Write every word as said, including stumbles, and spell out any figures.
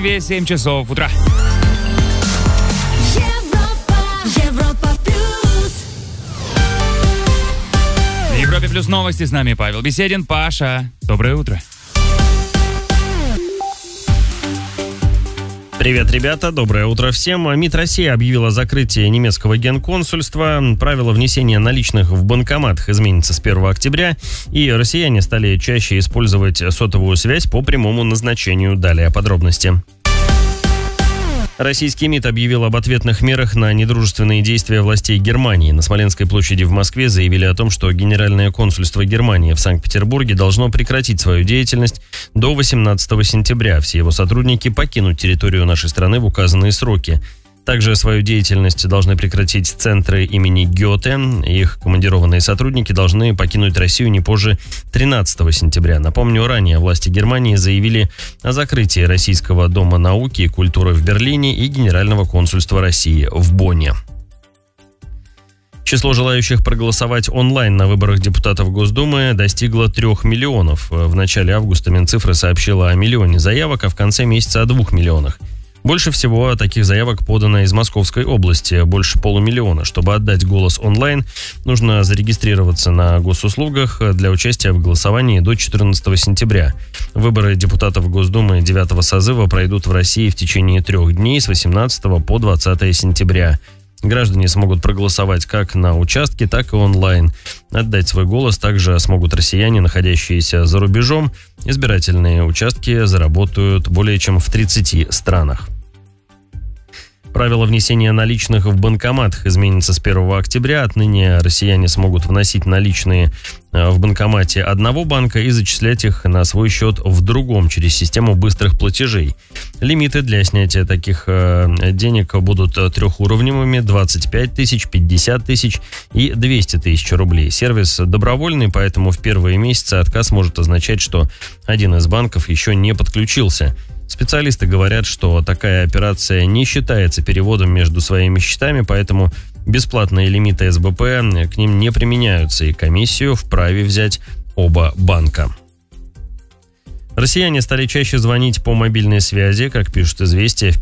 Москве семь часов утра. В Европе плюс новости, с нами Павел Беседин. Паша, доброе утро. Привет, ребята, доброе утро всем. МИД России объявила закрытие немецкого генконсульства. Правила внесения наличных в банкоматах изменятся с первого октября, и россияне стали чаще использовать сотовую связь по прямому назначению. Далее подробности. Российский МИД объявил об ответных мерах на недружественные действия властей Германии. На Смоленской площади в Москве заявили о том, что Генеральное консульство Германии в Санкт-Петербурге должно прекратить свою деятельность до восемнадцатого сентября. Все его сотрудники покинут территорию нашей страны в указанные сроки. Также свою деятельность должны прекратить центры имени Гёте. Их командированные сотрудники должны покинуть Россию не позже тринадцатого сентября. Напомню, ранее власти Германии заявили о закрытии Российского дома науки и культуры в Берлине и Генерального консульства России в Бонне. Число желающих проголосовать онлайн на выборах депутатов Госдумы достигло трех миллионов. В начале августа Минцифры сообщила о миллионе заявок, а в конце месяца о двух миллионах. Больше всего таких заявок подано из Московской области, больше полумиллиона. Чтобы отдать голос онлайн, нужно зарегистрироваться на госуслугах для участия в голосовании до четырнадцатого сентября. Выборы депутатов Госдумы девятого созыва пройдут в России в течение трех дней с восемнадцатого по двадцатое сентября. Граждане смогут проголосовать как на участке, так и онлайн. Отдать свой голос также смогут россияне, находящиеся за рубежом. Избирательные участки заработают более чем в тридцати странах. Правила внесения наличных в банкоматах изменятся с первого октября. Отныне россияне смогут вносить наличные в банкомате одного банка и зачислять их на свой счет в другом через систему быстрых платежей. Лимиты для снятия таких денег будут трехуровневыми: двадцать пять тысяч, пятьдесят тысяч и двести тысяч рублей. Сервис добровольный, поэтому в первые месяцы отказ может означать, что один из банков еще не подключился. Специалисты говорят, что такая операция не считается переводом между своими счетами, поэтому бесплатные лимиты эс бэ пэ к ним не применяются, и комиссию вправе взять оба банка. Россияне стали чаще звонить по мобильной связи. Как пишут «Известия»,